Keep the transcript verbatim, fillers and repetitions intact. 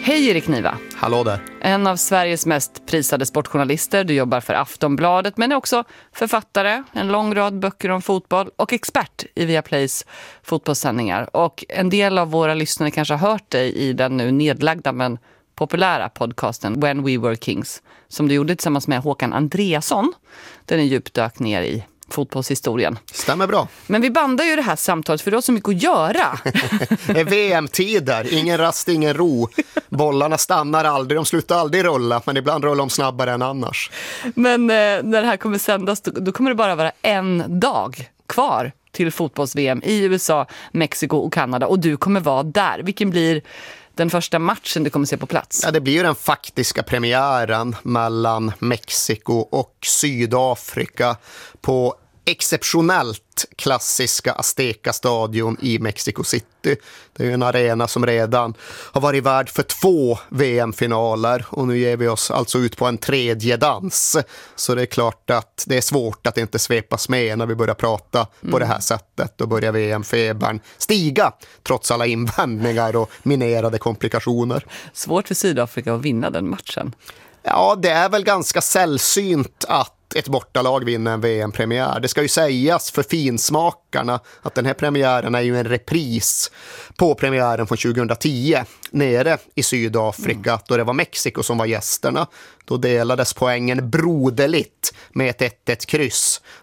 Hej Erik Niva. Hallå där. En av Sveriges mest prisade sportjournalister. Du jobbar för Aftonbladet men är också författare, en lång rad böcker om fotboll och expert i Viaplays fotbollssändningar. Och en del av våra lyssnare kanske har hört dig i den nu nedlagda men populära podcasten When We Were Kings som du gjorde tillsammans med Håkan Andreasson. Den är djupdök ner i fotbollshistorien. Stämmer bra. Men vi bandar ju det här samtalet för det har så mycket att göra. Det är V M-tider, ingen rast, ingen ro. Bollarna stannar aldrig, de slutar aldrig rulla, men ibland rullar de snabbare än annars. Men eh, när det här kommer sändas, då, då kommer det bara vara en dag kvar till fotbolls-V M i U S A, Mexiko och Kanada. Och du kommer vara där. Vilken blir den första matchen du kommer se på plats? Ja, det blir ju den faktiska premiären mellan Mexiko och Sydafrika på exceptionellt klassiska Azteca-stadion i Mexico City. Det är ju en arena som redan har varit värd för två V M-finaler och nu ger vi oss alltså ut på en tredje dans. Så det är klart att det är svårt att inte svepas med när vi börjar prata mm. på det här sättet och börjar V M-febern stiga trots alla invändningar och minerade komplikationer. Svårt för Sydafrika att vinna den matchen. Ja, det är väl ganska sällsynt att ett bortalag vinner en V M-premiär. Det ska ju sägas för finsmakarna att den här premiären är ju en repris på premiären från tjugohundratio nere i Sydafrika mm. då det var Mexiko som var gästerna. Då delades poängen broderligt med ett ett ett kryss